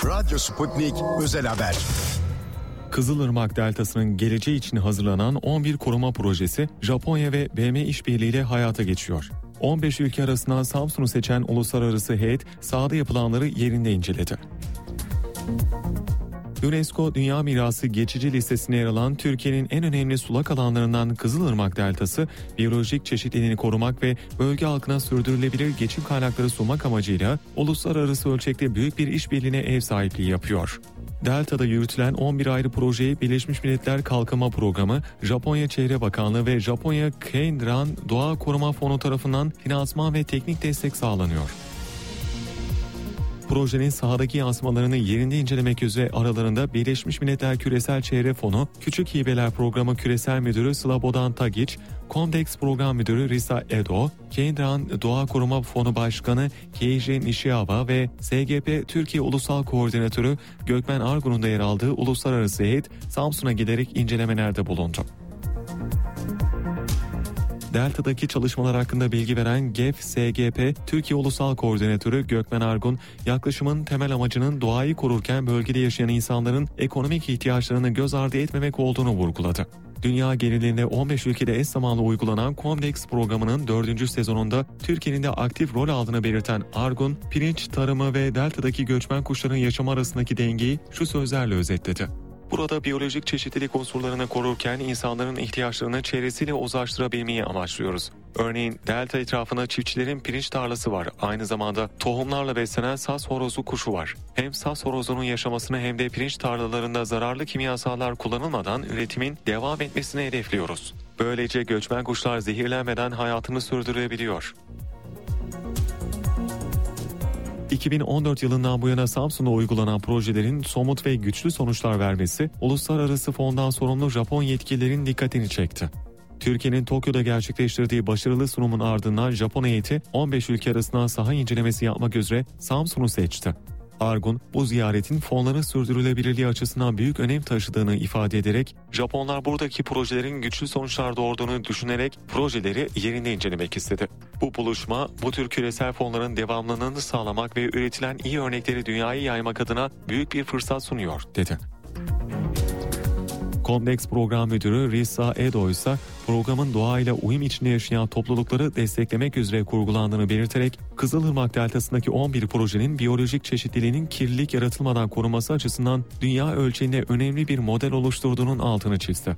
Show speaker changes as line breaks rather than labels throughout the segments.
Radyo Sputnik Özel Haber.
Kızılırmak Deltası'nın geleceği için hazırlanan 11 koruma projesi Japonya ve BM işbirliğiyle hayata geçiyor. 15 ülke arasından Samsun'u seçen uluslararası heyet sahada yapılanları yerinde inceledi. UNESCO Dünya Mirası geçici listesine yer alan Türkiye'nin en önemli sulak alanlarından Kızılırmak Deltası, biyolojik çeşitliliğini korumak ve bölge halkına sürdürülebilir geçim kaynakları sunmak amacıyla uluslararası ölçekte büyük bir işbirliğine ev sahipliği yapıyor. Delta'da yürütülen 11 ayrı projeye Birleşmiş Milletler Kalkınma Programı, Japonya Çevre Bakanlığı ve Japonya Kendran Doğa Koruma Fonu tarafından finansman ve teknik destek sağlanıyor. Projenin sahadaki yansımalarını yerinde incelemek üzere aralarında Birleşmiş Milletler Küresel Çevre Fonu, Küçük Hibeler Programı Küresel Müdürü Slobodan Tagic, Comdex Program Müdürü Risa Edo, Kendran Doğa Koruma Fonu Başkanı Keiji Nishiyawa ve SGP Türkiye Ulusal Koordinatörü Gökmen Argun'un da yer aldığı uluslararası heyet Samsun'a giderek incelemelerde bulundu. Delta'daki çalışmalar hakkında bilgi veren GEF-SGP Türkiye Ulusal Koordinatörü Gökmen Argun, yaklaşımın temel amacının doğayı korurken bölgede yaşayan insanların ekonomik ihtiyaçlarını göz ardı etmemek olduğunu vurguladı. Dünya genelinde 15 ülkede eş zamanlı uygulanan Comdex programının 4. sezonunda Türkiye'nin de aktif rol aldığını belirten Argun, pirinç tarımı ve Delta'daki göçmen kuşların yaşamı arasındaki dengeyi şu sözlerle özetledi. Burada biyolojik çeşitlilik unsurlarını korurken insanların ihtiyaçlarını çevresiyle uzlaştırabilmeyi amaçlıyoruz. Örneğin Delta etrafında çiftçilerin pirinç tarlası var. Aynı zamanda tohumlarla beslenen saz horozu kuşu var. Hem saz horozunun yaşamasını hem de pirinç tarlalarında zararlı kimyasallar kullanılmadan üretimin devam etmesini hedefliyoruz. Böylece göçmen kuşlar zehirlenmeden hayatını sürdürebiliyor. 2014 yılından bu yana Samsun'da uygulanan projelerin somut ve güçlü sonuçlar vermesi, uluslararası fondan sorumlu Japon yetkililerin dikkatini çekti. Türkiye'nin Tokyo'da gerçekleştirdiği başarılı sunumun ardından Japon heyeti 15 ülke arasından saha incelemesi yapmak üzere Samsun'u seçti. Argun, bu ziyaretin fonların sürdürülebilirliği açısından büyük önem taşıdığını ifade ederek, Japonlar buradaki projelerin güçlü sonuçlar doğurduğunu düşünerek projeleri yerinde incelemek istedi. Bu buluşma, bu tür küresel fonların devamlılığını sağlamak ve üretilen iyi örnekleri dünyaya yaymak adına büyük bir fırsat sunuyor, dedi. Comdex Program Müdürü Risa Edo ise programın doğayla uyum içinde yaşayan toplulukları desteklemek üzere kurgulandığını belirterek Kızılırmak Deltası'ndaki 11 projenin biyolojik çeşitliliğinin kirlilik yaratılmadan korunması açısından dünya ölçeğinde önemli bir model oluşturduğunun altını çizdi.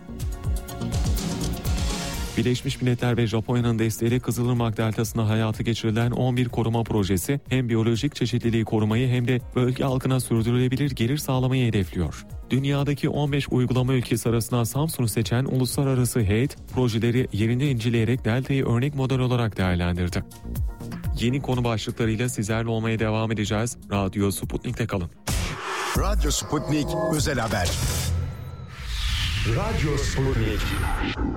Birleşmiş Milletler ve Japonya'nın desteğiyle Kızılırmak Deltası'nda hayata geçirilen 11 koruma projesi hem biyolojik çeşitliliği korumayı hem de bölge halkına sürdürülebilir gelir sağlamayı hedefliyor. Dünyadaki 15 uygulama ülkesi arasından Samsun'u seçen uluslararası heyet projeleri yerinde inceleyerek Delta'yı örnek model olarak değerlendirdi. Yeni konu başlıklarıyla sizlerle olmaya devam edeceğiz. Radyo Sputnik'te kalın.
Radyo Sputnik Özel Haber. Radyo Sputnik.